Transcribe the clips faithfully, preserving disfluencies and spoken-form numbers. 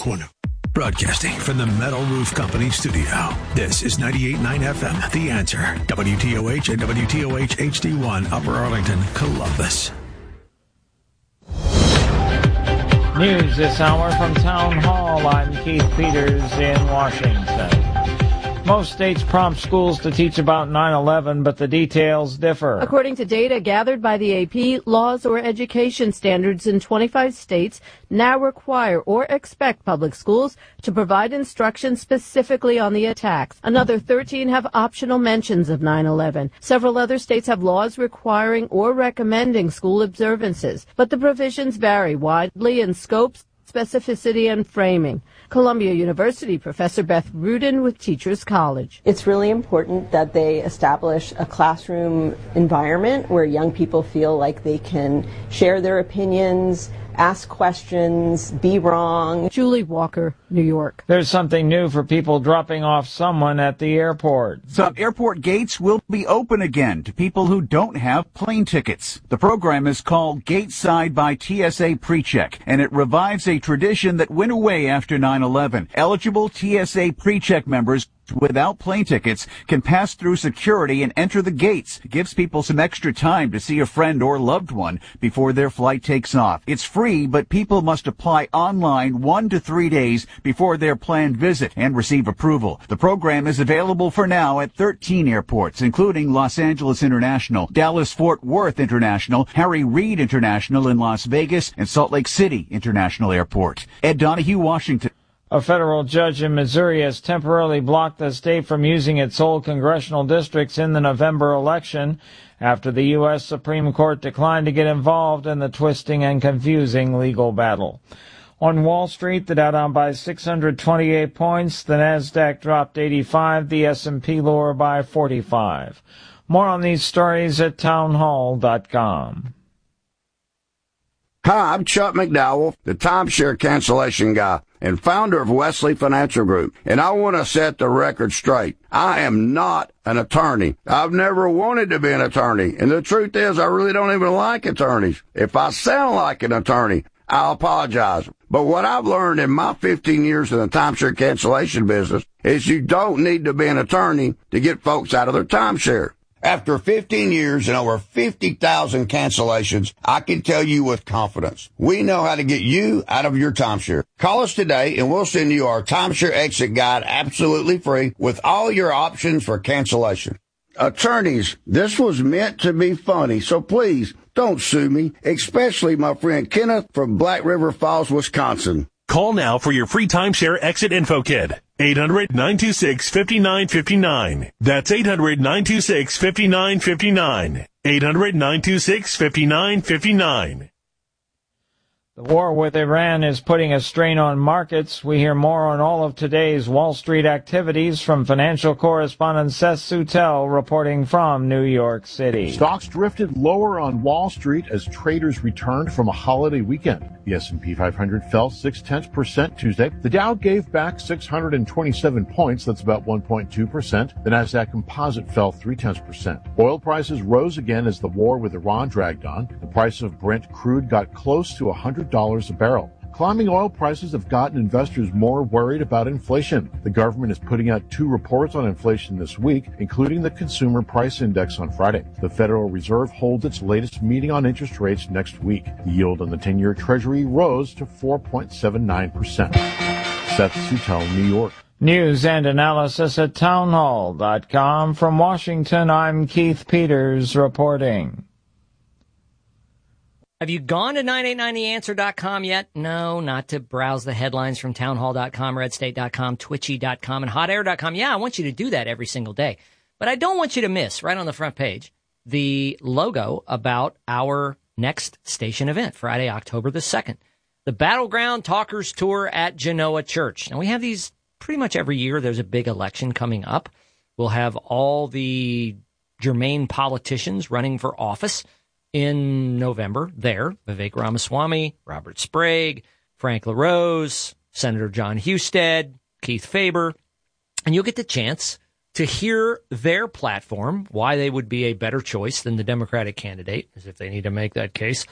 corner. Broadcasting from the Metal Roof Company studio, this is ninety-eight point nine F M, The Answer, W T O H and W T O H H D one, Upper Arlington, Columbus. News this hour from Town Hall. I'm Keith Peters in Washington. Most states prompt schools to teach about nine eleven, but the details differ. According to data gathered by the A P, laws or education standards in twenty-five states now require or expect public schools to provide instruction specifically on the attacks. Another thirteen have optional mentions of nine eleven. Several other states have laws requiring or recommending school observances, but the provisions vary widely in scope, specificity, and framing. Columbia University Professor Beth Rudin with Teachers College. It's really important that they establish a classroom environment where young people feel like they can share their opinions, ask questions, be wrong. Julie Walker, New York. There's something new for people dropping off someone at the airport. Some airport gates will be open again to people who don't have plane tickets. The program is called Gateside by T S A PreCheck, and it revives a tradition that went away after nine eleven. Eligible T S A PreCheck members without plane tickets can pass through security and enter the gates. It gives people some extra time to see a friend or loved one before their flight takes off. It's free, but people must apply online one to three days before their planned visit and receive approval. The program is available for now at thirteen airports, including Los Angeles International, Dallas-Fort Worth International, Harry Reid International in Las Vegas, and Salt Lake City International Airport. Ed Donahue, Washington. A federal judge in Missouri has temporarily blocked the state from using its old congressional districts in the November election after the U S Supreme Court declined to get involved in the twisting and confusing legal battle. On Wall Street, the Dow down by six hundred twenty-eight points, the Nasdaq dropped eighty-five, the S and P lower by forty-five. More on these stories at townhall dot com. Hi, I'm Chuck McDowell, the timeshare cancellation guy and founder of Wesley Financial Group, and I want to set the record straight. I am not an attorney. I've never wanted to be an attorney, and the truth is I really don't even like attorneys. If I sound like an attorney, I'll apologize. But what I've learned in my fifteen years in the timeshare cancellation business is you don't need to be an attorney to get folks out of their timeshare. After fifteen years and over fifty thousand cancellations, I can tell you with confidence, we know how to get you out of your timeshare. Call us today and we'll send you our timeshare exit guide absolutely free with all your options for cancellation. Attorneys, this was meant to be funny, so please don't sue me, especially my friend Kenneth from Black River Falls, Wisconsin. Call now for your free timeshare exit info kit. eight hundred, nine two six, five nine five nine. That's eight hundred, nine two six, five nine five nine. eight hundred, nine two six, five nine five nine. The war with Iran is putting a strain on markets. We hear more on all of today's Wall Street activities from financial correspondent Seth Sutel reporting from New York City. Stocks drifted lower on Wall Street as traders returned from a holiday weekend. The S and P five hundred fell six tenths percent Tuesday. The Dow gave back six hundred twenty-seven points. That's about one point two percent. The Nasdaq Composite fell three tenths percent. Oil prices rose again as the war with Iran dragged on. The price of Brent crude got close to one hundred dollars a barrel. Climbing oil prices have gotten investors more worried about inflation. The government is putting out two reports on inflation this week, including the Consumer Price Index on Friday. The Federal Reserve holds its latest meeting on interest rates next week. The yield on the ten-year Treasury rose to four point seven nine percent. Seth Sutel, New York. News and analysis at townhall dot com. From Washington, I'm Keith Peters reporting. Have you gone to nine eight nine the answer dot com yet? No, not to browse the headlines from townhall dot com, red state dot com, twitchy dot com, and hot air dot com. Yeah, I want you to do that every single day. But I don't want you to miss, right on the front page, the logo about our next station event, Friday, October the second. The Battleground Talkers Tour at Genoa Church. Now, we have these pretty much every year. There's a big election coming up. We'll have all the germane politicians running for office in November there. Vivek Ramaswamy, Robert Sprague, Frank LaRose, Senator John Husted, Keith Faber. And you'll get the chance to hear their platform, why they would be a better choice than the Democratic candidate, as if they need to make that case.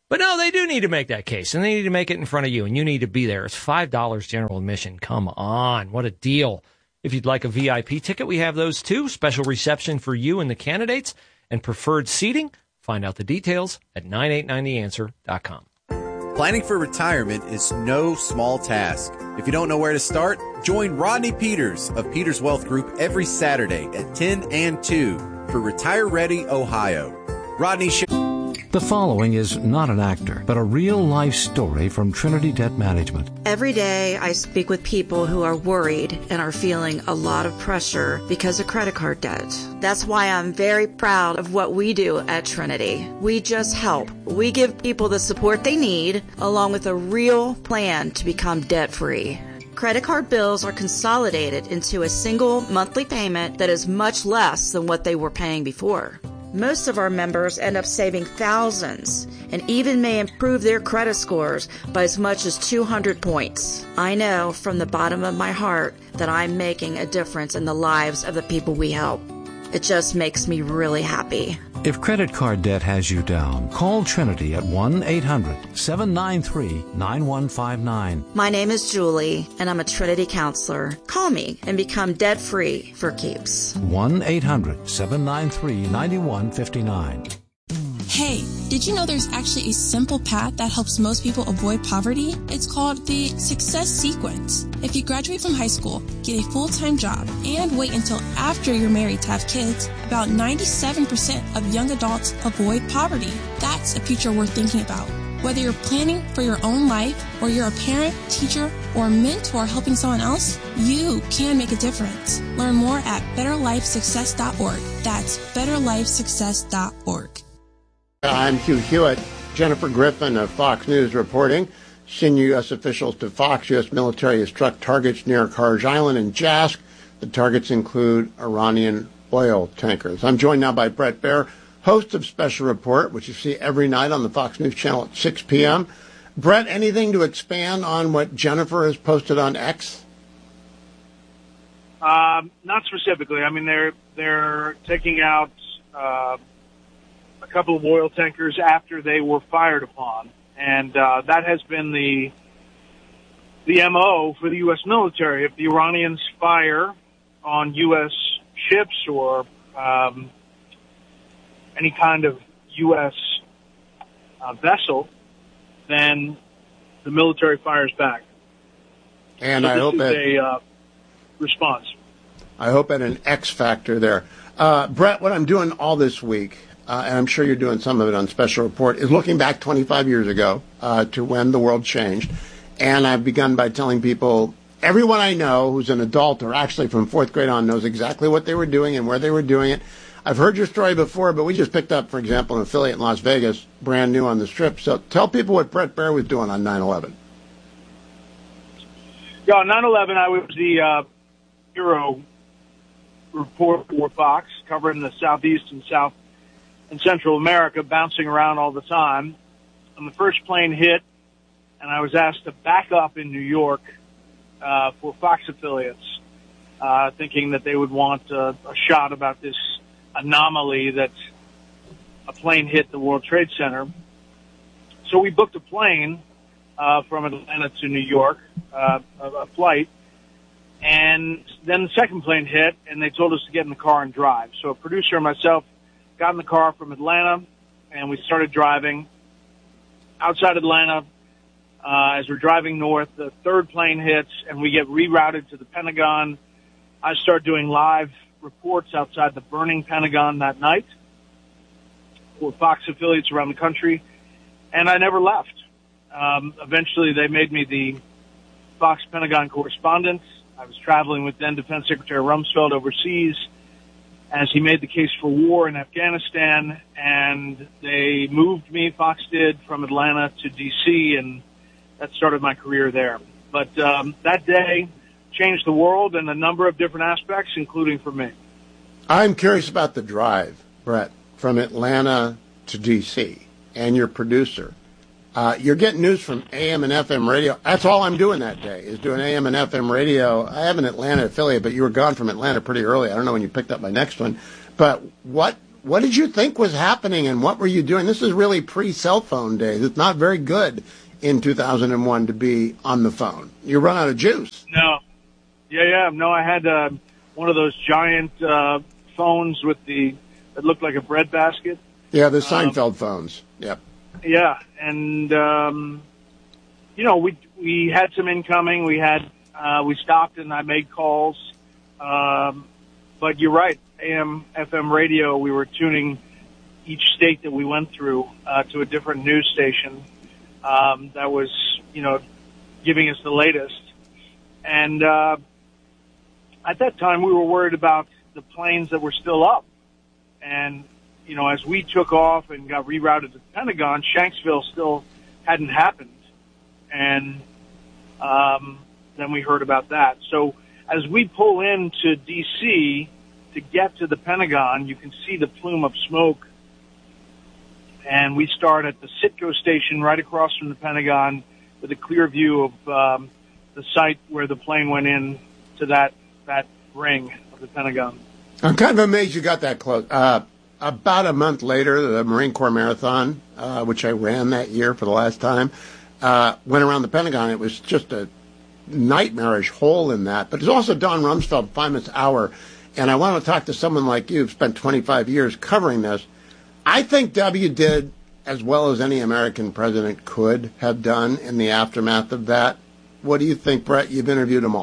But no, they do need to make that case, and they need to make it in front of you, and you need to be there. It's five dollars general admission. Come on. What a deal. If you'd like a V I P ticket, we have those too. Special reception for you and the candidates and preferred seating. Find out the details at nine eight nine the answer dot com. Planning for retirement is no small task. If you don't know where to start, join Rodney Peters of Peters Wealth Group every Saturday at ten and two for Retire Ready Ohio. Rodney sh- The following is not an actor, but a real-life story from Trinity Debt Management. Every day I speak with people who are worried and are feeling a lot of pressure because of credit card debt. That's why I'm very proud of what we do at Trinity. We just help. We give people the support they need, along with a real plan to become debt-free. Credit card bills are consolidated into a single monthly payment that is much less than what they were paying before. Most of our members end up saving thousands and even may improve their credit scores by as much as two hundred points. I know from the bottom of my heart that I'm making a difference in the lives of the people we help. It just makes me really happy. If credit card debt has you down, call Trinity at one eight hundred seven nine three nine one five nine. My name is Julie, and I'm a Trinity counselor. Call me and become debt-free for keeps. one eight hundred seven nine three nine one five nine. Hey, did you know there's actually a simple path that helps most people avoid poverty? It's called the Success Sequence. If you graduate from high school, get a full-time job, and wait until after you're married to have kids, about ninety-seven percent of young adults avoid poverty. That's a future worth thinking about. Whether you're planning for your own life, or you're a parent, teacher, or mentor helping someone else, you can make a difference. Learn more at better life success dot org. That's better life success dot org. I'm Hugh Hewitt. Jennifer Griffin of Fox News reporting. Senior U S officials to Fox, U S military has struck targets near Karj Island and Jask. The targets include Iranian oil tankers. I'm joined now by Bret Baier, host of Special Report, which you see every night on the Fox News channel at six p.m. Bret, anything to expand on what Jennifer has posted on X? Um, not specifically. I mean, they're they're taking out uh, a couple of oil tankers after they were fired upon, and uh, that has been the the M O for the U S military. If the Iranians fire on U S ships or um, any kind of U S uh, vessel, then the military fires back. And so I this hope is that a uh, response. I hope at an X factor there. Uh, Bret, what I'm doing all this week, uh, and I'm sure you're doing some of it on Special Report, is looking back twenty-five years ago uh, to when the world changed. And I've begun by telling people, everyone I know who's an adult or actually from fourth grade on knows exactly what they were doing and where they were doing it. I've heard your story before, but we just picked up, for example, an affiliate in Las Vegas, brand new on the Strip. So tell people what Bret Baier was doing on nine eleven. Yeah, on nine eleven, I was the uh, Bureau report for Fox, covering the Southeast and South and Central America, bouncing around all the time. And the first plane hit, and I was asked to back up in New York uh, for Fox affiliates, uh, thinking that they would want uh, a shot about this anomaly that a plane hit the World Trade Center. So we booked a plane uh, from Atlanta to New York, uh, a, a flight. And then the second plane hit, and they told us to get in the car and drive. So a producer and myself got in the car from Atlanta, and we started driving. Outside Atlanta, uh, as we're driving north, the third plane hits, and we get rerouted to the Pentagon. I start doing live reports outside the burning Pentagon that night for Fox affiliates around the country, and I never left. Um, eventually, they made me the Fox Pentagon correspondent. I was traveling with then Defense Secretary Rumsfeld overseas as he made the case for war in Afghanistan, and they moved me, Fox did, from Atlanta to D C, and that started my career there. But um, that day changed the world in a number of different aspects, including for me. I'm curious about the drive, Bret, from Atlanta to D C, and your producer. Uh, you're getting news from A M and F M radio. That's all I'm doing that day, is doing A M and F M radio. I have an Atlanta affiliate, but you were gone from Atlanta pretty early. I don't know when you picked up my next one. But what what did you think was happening, and what were you doing? This is really pre-cell phone days. It's not very good in two thousand one to be on the phone. You run out of juice. No. Yeah, yeah. No, I had uh, one of those giant uh, phones with the that looked like a bread basket. Yeah, the Seinfeld um, phones. Yep. Yeah, and um, you know, we we had some incoming. We had uh, we stopped and I made calls. Um, but you're right, A M, F M radio. We were tuning each state that we went through uh, to a different news station um, that was, you know, giving us the latest. And uh, at that time, we were worried about the planes that were still up. And, you know, as we took off and got rerouted to the Pentagon, Shanksville still hadn't happened. And um, then we heard about that. So as we pull into D C to get to the Pentagon, you can see the plume of smoke. And we start at the Citgo station right across from the Pentagon with a clear view of um, the site where the plane went in to that, that ring of the Pentagon. I'm kind of amazed you got that close. Uh, about a month later, the Marine Corps Marathon, uh, which I ran that year for the last time, uh, went around the Pentagon. It was just a nightmarish hole in that. But there's also Don Rumsfeld, Five Minutes Hour. And I want to talk to someone like you who've spent twenty-five years covering this. I think W did as well as any American president could have done in the aftermath of that. What do you think, Brett? You've interviewed them all.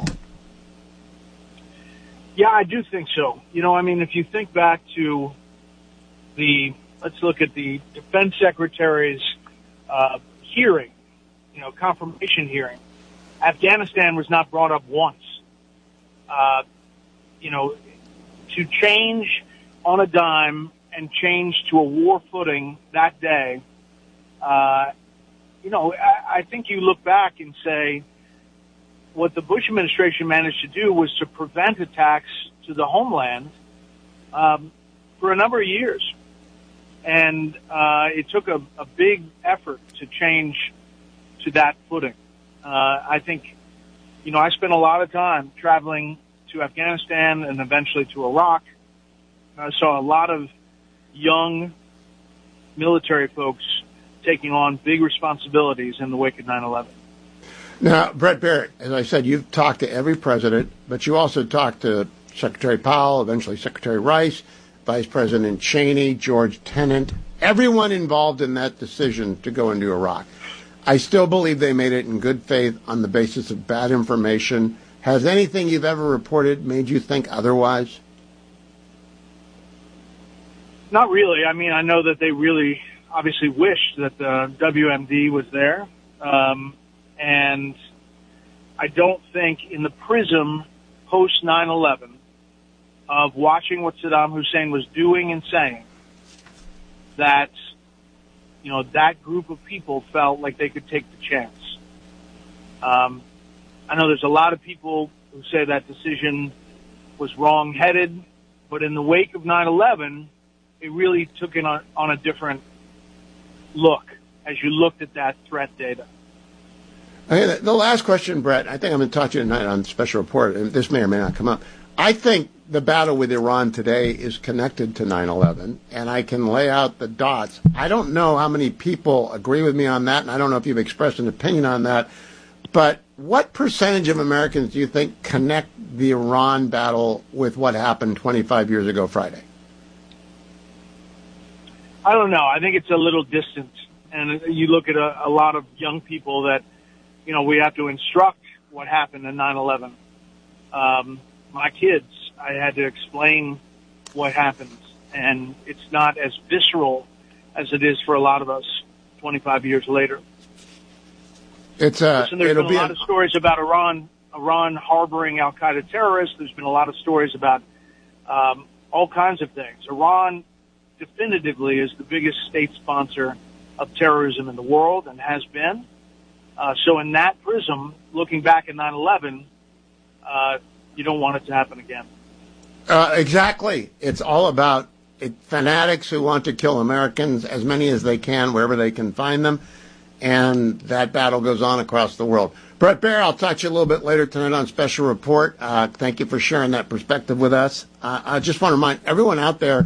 Yeah, I do think so. You know, I mean, if you think back to the, let's look at the Defense Secretary's uh, hearing, you know, confirmation hearing. Afghanistan was not brought up once. Uh, you know, to change on a dime and change to a war footing that day, uh, you know, I, I think you look back and say, what the Bush administration managed to do was to prevent attacks to the homeland um, for a number of years. And uh, it took a, a big effort to change to that footing. Uh, I think, you know, I spent a lot of time traveling to Afghanistan and eventually to Iraq. I saw a lot of young military folks taking on big responsibilities in the wake of nine eleven. Now, Brett Barrett, as I said, you've talked to every president, but you also talked to Secretary Powell, eventually Secretary Rice, Vice President Cheney, George Tenet, everyone involved in that decision to go into Iraq. I still believe they made it in good faith on the basis of bad information. Has anything you've ever reported made you think otherwise? Not really. I mean, I know that they really obviously wished that the W M D was there. Um, and I don't think in the prism post nine eleven of watching what Saddam Hussein was doing and saying that, you know, that group of people felt like they could take the chance. Um, I know there's a lot of people who say that decision was wrong-headed, but in the wake of nine eleven, it really took it on, on a different look as you looked at that threat data. Okay, the last question, Brett, I think I'm going to talk to you tonight on Special Report, and this may or may not come up. I think the battle with Iran today is connected to nine eleven, and I can lay out the dots. I don't know how many people agree with me on that, and I don't know if you've expressed an opinion on that, but what percentage of Americans do you think connect the Iran battle with what happened twenty-five years ago Friday? I don't know. I think it's a little distant, and you look at a, a lot of young people that, you know, we have to instruct what happened in nine eleven. Um, my kids, I had to explain what happened, and it's not as visceral as it is for a lot of us twenty-five years later. It's uh, Listen, there's it'll been a be lot a- of stories about Iran, Iran harboring al-Qaeda terrorists. There's been a lot of stories about um, all kinds of things. Iran definitively is the biggest state sponsor of terrorism in the world and has been. Uh, so in that prism, looking back at nine eleven, uh, you don't want it to happen again. Uh, exactly. It's all about it, fanatics who want to kill Americans, as many as they can, wherever they can find them. And that battle goes on across the world. Brett Baer, I'll talk to you a little bit later tonight on Special Report. Uh, thank you for sharing that perspective with us. Uh, I just want to remind everyone out there,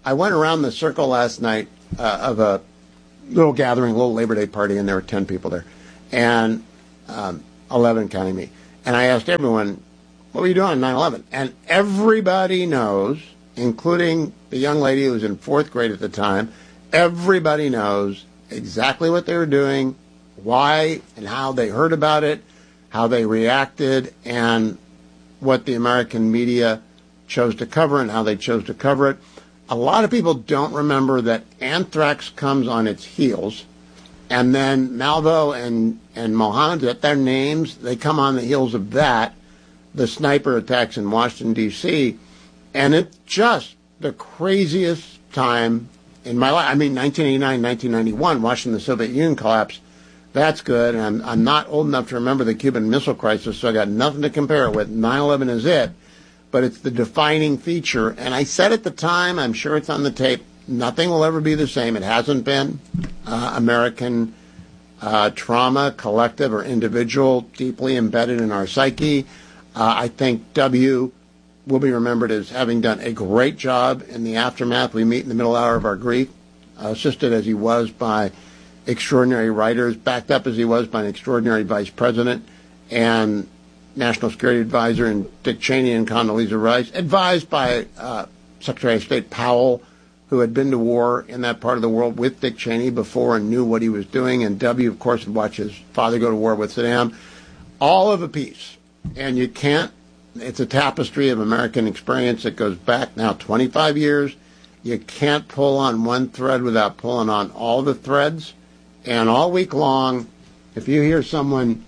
I went around the circle last night uh, of a little gathering, a little Labor Day party, and there were ten people there, and um, eleven counting me. And I asked everyone, what were you doing on nine eleven? And everybody knows, including the young lady who was in fourth grade at the time, everybody knows exactly what they were doing, why and how they heard about it, how they reacted, and what the American media chose to cover and how they chose to cover it. A lot of people don't remember that anthrax comes on its heels, and then Malvo and, and Mohammed, their names, they come on the heels of that, the sniper attacks in Washington, D C, and it's just the craziest time in my life. I mean, nineteen eighty-nine, nineteen ninety-one, watching the Soviet Union collapse, that's good, and I'm, I'm not old enough to remember the Cuban Missile Crisis, so I got nothing to compare it with. nine eleven is it. But it's the defining feature. And I said at the time, I'm sure it's on the tape, nothing will ever be the same. It hasn't been. Uh, American uh, trauma, collective or individual, deeply embedded in our psyche. Uh, I think W will be remembered as having done a great job in the aftermath. We meet in the middle hour of our grief, uh, assisted as he was by extraordinary writers, backed up as he was by an extraordinary vice president, and National Security Advisor and Dick Cheney and Condoleezza Rice, advised by uh, Secretary of State Powell, who had been to war in that part of the world with Dick Cheney before and knew what he was doing. And W, of course, had watched his father go to war with Saddam. All of a piece. And you can't, it's a tapestry of American experience that goes back now twenty-five years. You can't pull on one thread without pulling on all the threads. And all week long, if you hear someone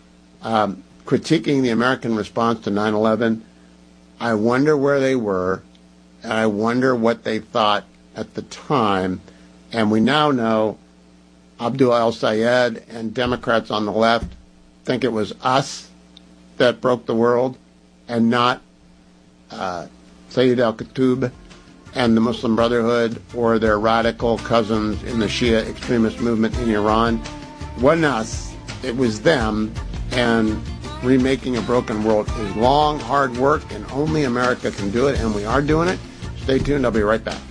um, critiquing the American response to nine eleven, I wonder where they were, and I wonder what they thought at the time. And we now know Abdul el-Sayed and Democrats on the left think it was us that broke the world and not uh, Sayyid al-Qutb and the Muslim Brotherhood or their radical cousins in the Shia extremist movement in Iran. It wasn't us, it was them, and remaking a broken world is long, hard work, and only America can do it, and we are doing it. Stay tuned. I'll be right back.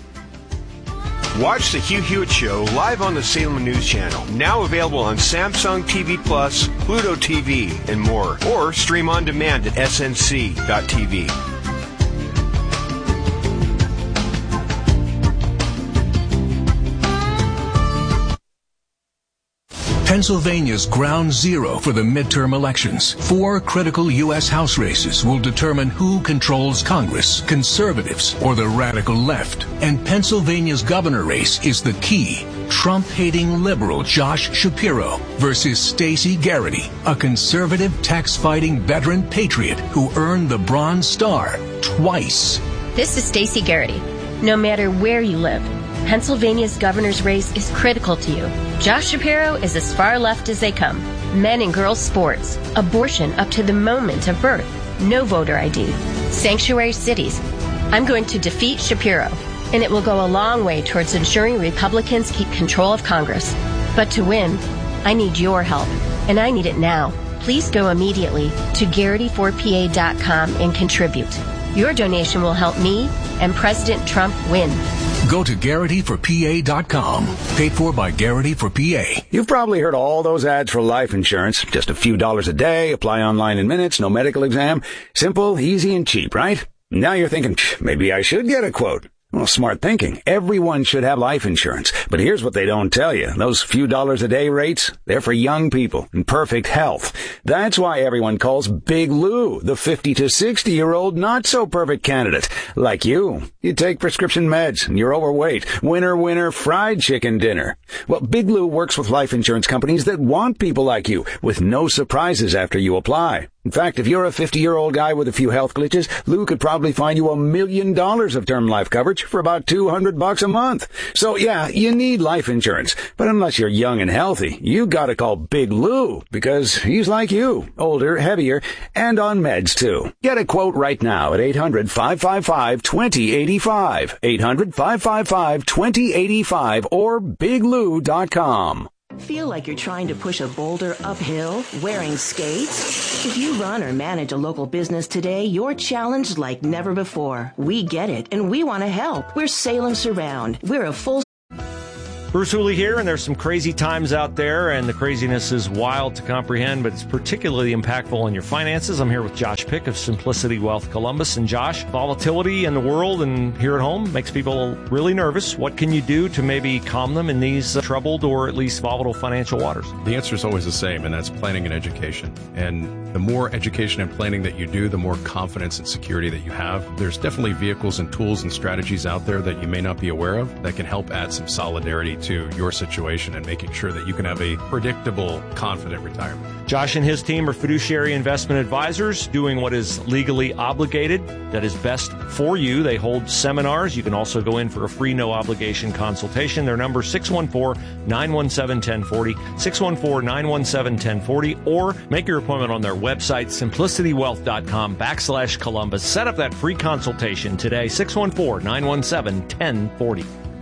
Watch the Hugh Hewitt Show live on the Salem News Channel, now available on Samsung T V Plus, Pluto T V, and more, or stream on demand at S N C dot T V. Pennsylvania's ground zero for the midterm elections. Four critical U S House races will determine who controls Congress, conservatives or the radical left. And Pennsylvania's governor race is the key. Trump-hating liberal Josh Shapiro versus Stacey Garrity, a conservative tax-fighting veteran patriot who earned the Bronze Star twice. This is Stacey Garrity. No matter where you live, Pennsylvania's governor's race is critical to you. Josh Shapiro is as far left as they come. Men and girls sports, abortion up to the moment of birth, no voter I D, sanctuary cities. I'm going to defeat Shapiro, and it will go a long way towards ensuring Republicans keep control of Congress. But to win, I need your help, and I need it now. Please go immediately to Garrity four P A dot com and contribute. Your donation will help me and President Trump win. Go to Garrity for P A dot com. Paid for by Garrity for P A. You've probably heard all those ads for life insurance. Just a few dollars a day, apply online in minutes, no medical exam. Simple, easy, and cheap, right? Now you're thinking, maybe I should get a quote. Well, smart thinking. Everyone should have life insurance. But here's what they don't tell you. Those few dollars a day rates, they're for young people in perfect health. That's why everyone calls Big Lou the fifty to sixty year old not so perfect candidate. Like you. You take prescription meds and you're overweight. Winner, winner, fried chicken dinner. Well, Big Lou works with life insurance companies that want people like you with no surprises after you apply. In fact, if you're a fifty-year-old guy with a few health glitches, Lou could probably find you a million dollars of term life coverage for about two hundred bucks a month. So yeah, you need life insurance. But unless you're young and healthy, you gotta call Big Lou because he's like you, older, heavier, and on meds too. Get a quote right now at eight hundred, five five five, two zero eight five, eight hundred, five five five, two zero eight five, or big lou dot com. Feel like you're trying to push a boulder uphill wearing skates? If you run or manage a local business today, you're challenged like never before. We get it, and we want to help. We're Salem Surround. We're a full Bruce Hooley here, and there's some crazy times out there, and the craziness is wild to comprehend, but it's particularly impactful on your finances. I'm here with Josh Pick of Simplicity Wealth Columbus. And Josh, volatility in the world and here at home makes people really nervous. What can you do to maybe calm them in these uh, troubled or at least volatile financial waters? The answer is always the same, and that's planning and education. And the more education and planning that you do, the more confidence and security that you have. There's definitely vehicles and tools and strategies out there that you may not be aware of that can help add some solidarity to your situation and making sure that you can have a predictable, confident retirement. Josh and his team are fiduciary investment advisors doing what is legally obligated, that is best for you. They hold seminars. You can also go in for a free, no-obligation consultation. Their number is six one four, nine one seven, one oh four oh, six one four, nine one seven, one oh four oh, or make your appointment on their website, simplicitywealth.com backslash Columbus. Set up that free consultation today, six one four, nine one seven, one oh four oh.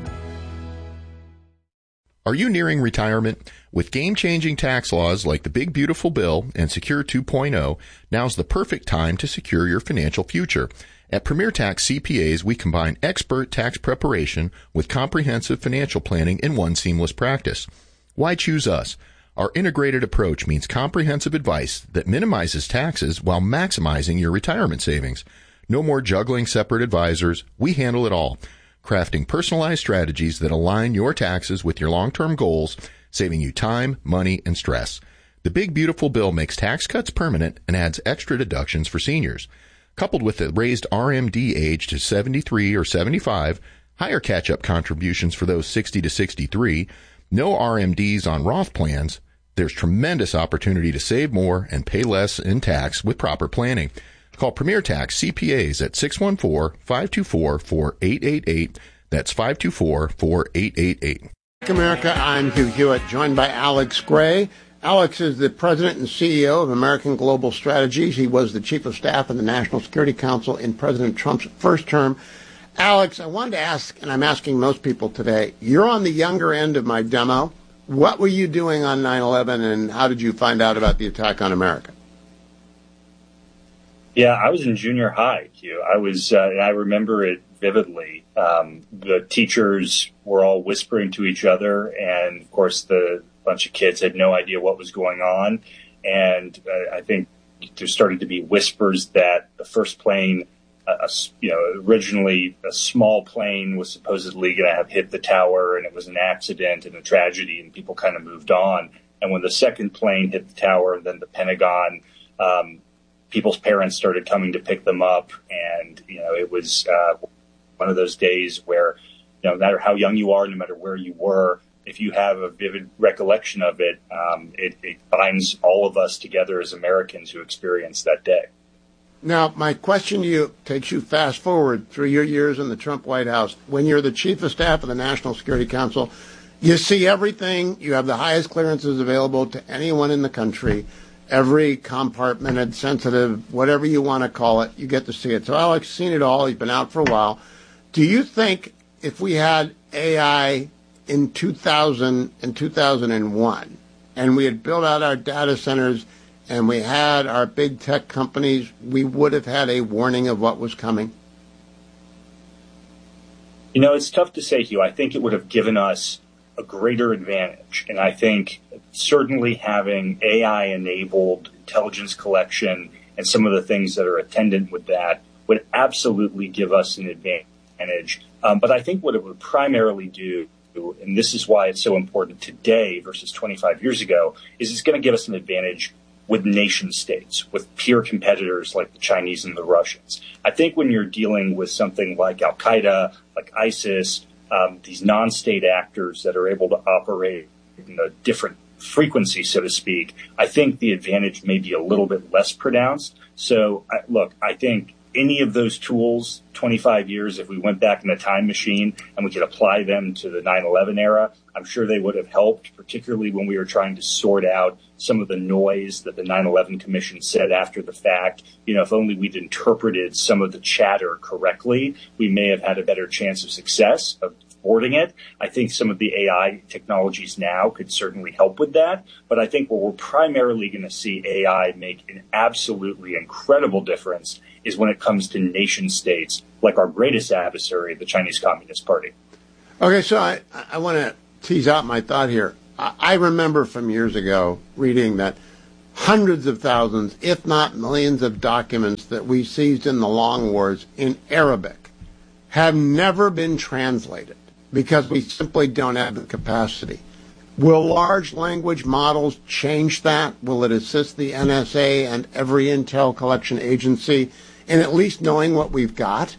Are you nearing retirement? With game-changing tax laws like the Big Beautiful Bill and Secure two point oh, now's the perfect time to secure your financial future. At Premier Tax C P As, we combine expert tax preparation with comprehensive financial planning in one seamless practice. Why choose us? Our integrated approach means comprehensive advice that minimizes taxes while maximizing your retirement savings. No more juggling separate advisors. We handle it all, crafting personalized strategies that align your taxes with your long-term goals, saving you time, money, and stress. The Big Beautiful Bill makes tax cuts permanent and adds extra deductions for seniors. Coupled with the raised R M D age to seventy-three or seventy-five, higher catch-up contributions for those sixty to sixty-three, no R M Ds on Roth plans, there's tremendous opportunity to save more and pay less in tax with proper planning. Call Premier Tax C P As at six one four, five two four, four eight eight eight. That's five two four, four eight eight eight. America, I'm Hugh Hewitt, joined by Alex Gray. Alex is the president and C E O of American Global Strategies. He was the chief of staff of the National Security Council in President Trump's first term. Alex, I wanted to ask, and I'm asking most people today, you're on the younger end of my demo. What were you doing on nine eleven, and how did you find out about the attack on America? Yeah, I was in junior high, Hugh. I was, uh, I remember it vividly. Um, the teachers were all whispering to each other, and of course, the bunch of kids had no idea what was going on. And uh, I think there started to be whispers that the first plane, uh, you know, originally a small plane was supposedly going to have hit the tower, and it was an accident and a tragedy, and people kind of moved on. And when the second plane hit the tower, and then the Pentagon, um, people's parents started coming to pick them up, and, you know, it was uh, one of those days where, you know, no matter how young you are, no matter where you were, if you have a vivid recollection of it, um, it, it binds all of us together as Americans who experienced that day. Now, my question to you takes you fast forward through your years in the Trump White House. When you're the chief of staff of the National Security Council, you see everything. You have the highest clearances available to anyone in the country. Every compartmented, sensitive, whatever you want to call it, you get to see it. So Alex has seen it all. He's been out for a while. Do you think if we had A I in two thousand and two thousand one and we had built out our data centers and we had our big tech companies, we would have had a warning of what was coming? You know, it's tough to say, Hugh. I think it would have given us a greater advantage. And I think certainly having A I-enabled intelligence collection and some of the things that are attendant with that would absolutely give us an advantage. Um, but I think what it would primarily do, and this is why it's so important today versus twenty-five years ago, is it's going to give us an advantage with nation states, with peer competitors like the Chinese and the Russians. I think when you're dealing with something like Al-Qaeda, like ISIS, Um, these non-state actors that are able to operate in a different frequency, so to speak, I think the advantage may be a little bit less pronounced. So, I, look, I think any of those tools, twenty-five years, if we went back in the time machine and we could apply them to the nine eleven era, I'm sure they would have helped, particularly when we were trying to sort out some of the noise that the nine eleven Commission said after the fact. You know, if only we'd interpreted some of the chatter correctly, we may have had a better chance of success, of supporting it. I think some of the A I technologies now could certainly help with that. But I think what we're primarily going to see A I make an absolutely incredible difference is when it comes to nation states like our greatest adversary, the Chinese Communist Party. Okay, so I, I want to tease out my thought here. I, I remember from years ago reading that hundreds of thousands, if not millions of documents that we seized in the long wars in Arabic have never been translated because we simply don't have the capacity. Will large language models change that? Will it assist the N S A and every intel collection agency in at least knowing what we've got?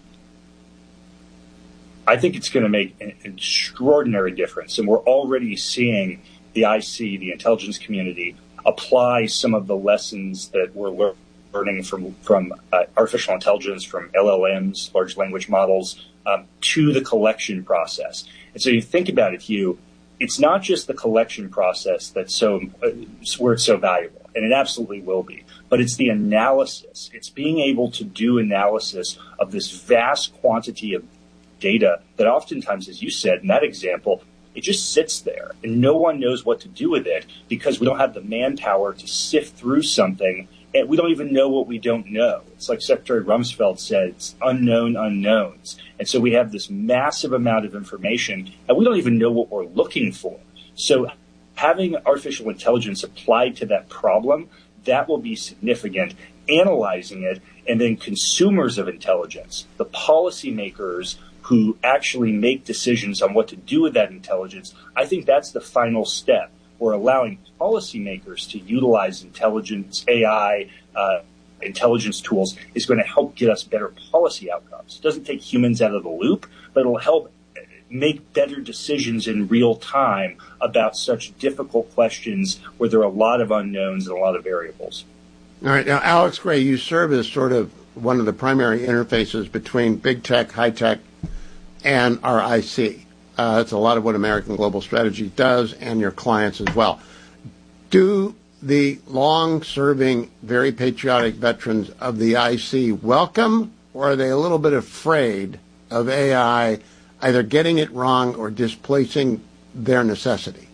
I think it's going to make an extraordinary difference. And we're already seeing the I C, the intelligence community, apply some of the lessons that we're learning from, from uh, artificial intelligence, from L L Ms, large language models, um, to the collection process. And so you think about it, Hugh, it's not just the collection process that's so uh, where it's so valuable, and it absolutely will be, but it's the analysis. It's being able to do analysis of this vast quantity of data that oftentimes, as you said in that example, it just sits there and no one knows what to do with it because we don't have the manpower to sift through something, and we don't even know what we don't know. It's like Secretary Rumsfeld said, it's unknown unknowns. And so we have this massive amount of information and we don't even know what we're looking for. So having artificial intelligence applied to that problem, that will be significant. Analyzing it, and then consumers of intelligence, the policymakers who actually make decisions on what to do with that intelligence, I think that's the final step. We're allowing policymakers to utilize intelligence, A I, uh, intelligence tools is going to help get us better policy outcomes. It doesn't take humans out of the loop, but it'll help make better decisions in real time about such difficult questions where there are a lot of unknowns and a lot of variables. All right. Now, Alex Gray, you serve as sort of one of the primary interfaces between big tech, high tech, and our I C. Uh, that's a lot of what American Global Strategy does, and your clients as well. Do the long-serving, very patriotic veterans of the I C welcome, or are they a little bit afraid of A I either getting it wrong or displacing their necessity?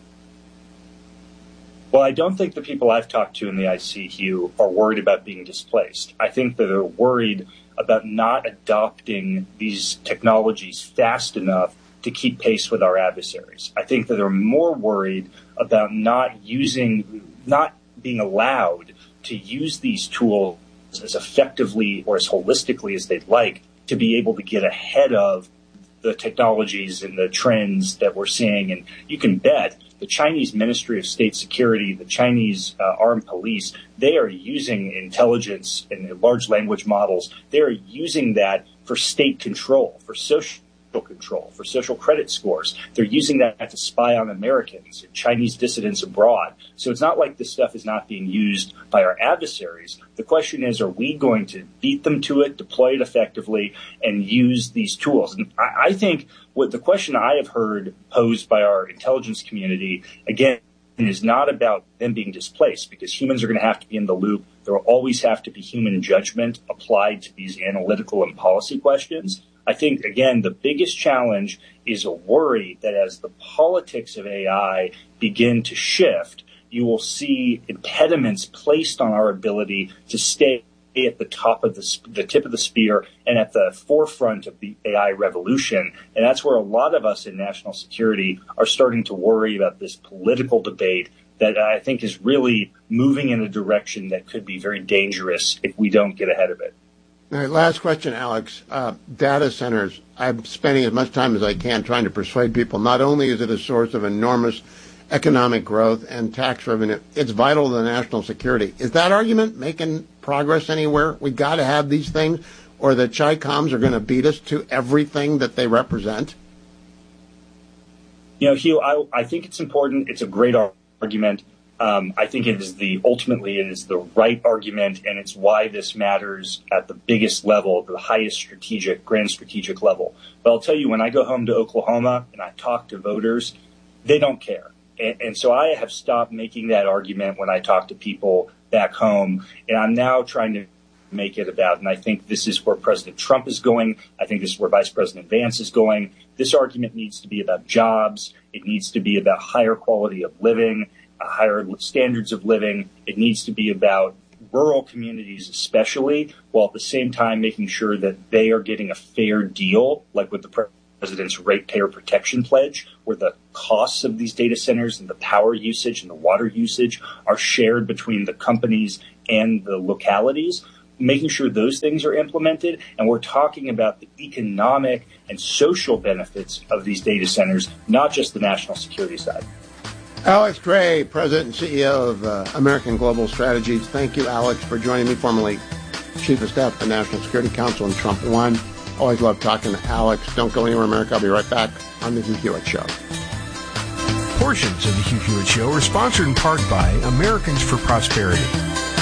Well, I don't think the people I've talked to in the I C, Hugh, are worried about being displaced. I think that they're worried about not adopting these technologies fast enough to keep pace with our adversaries. I think that they're more worried about not using, not being allowed to use these tools as effectively or as holistically as they'd like to be able to get ahead of the technologies and the trends that we're seeing. And you can bet the Chinese Ministry of State Security, the Chinese uh, armed police, they are using intelligence and large language models. They are using that for state control, for social control, for social credit scores. They're using that to spy on Americans and Chinese dissidents abroad. So it's not like this stuff is not being used by our adversaries. The question is, are we going to beat them to it, deploy it effectively, and use these tools? And I, I think what the question I have heard posed by our intelligence community, again, is not about them being displaced, because humans are going to have to be in the loop. There will always have to be human judgment applied to these analytical and policy questions. I think, again, the biggest challenge is a worry that as the politics of A I begin to shift, you will see impediments placed on our ability to stay at the top of the, the tip of the spear and at the forefront of the A I revolution. And that's where a lot of us in national security are starting to worry about this political debate that I think is really moving in a direction that could be very dangerous if we don't get ahead of it. All right, last question, Alex. Uh, data centers. I'm spending as much time as I can trying to persuade people. Not only is it a source of enormous economic growth and tax revenue, it's vital to national security. Is that argument making progress anywhere? We got to have these things, or the Chi-Coms are going to beat us to everything that they represent? You know, Hugh, I, I think it's important. It's a great argument. Um, I think it is the ultimately it is the right argument, and it's why this matters at the biggest level, the highest strategic, grand strategic level. But I'll tell you, when I go home to Oklahoma and I talk to voters, they don't care. And, and so I have stopped making that argument when I talk to people back home, and I'm now trying to make it about. And I think this is where President Trump is going. I think this is where Vice President Vance is going. This argument needs to be about jobs. It needs to be about higher quality of living, uh, higher standards of living. It needs to be about rural communities especially, while at the same time making sure that they are getting a fair deal, like with the president. President's Ratepayer Protection Pledge, where the costs of these data centers and the power usage and the water usage are shared between the companies and the localities, making sure those things are implemented. And we're talking about the economic and social benefits of these data centers, not just the national security side. Alex Gray, President and C E O of uh, American Global Strategies. Thank you, Alex, for joining me, formerly Chief of Staff of the National Security Council in Trump one. Always love talking to Alex. Don't go anywhere, America. I'll be right back on The Hugh Hewitt Show. Portions of The Hugh Hewitt Show are sponsored in part by Americans for Prosperity.